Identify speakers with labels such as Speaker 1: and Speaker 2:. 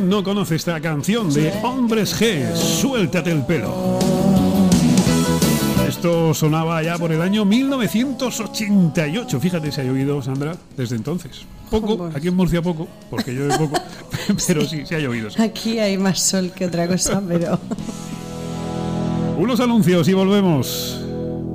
Speaker 1: ¿Quién no conoce esta canción de Hombres G? Suéltate el pelo. Esto sonaba ya por el año 1988. Fíjate si ha llovido, Sandra, desde entonces. Poco, aquí en Murcia poco, porque llueve poco, pero sí ha llovido. Sí.
Speaker 2: Aquí hay más sol que otra cosa, pero...
Speaker 1: Unos anuncios y volvemos.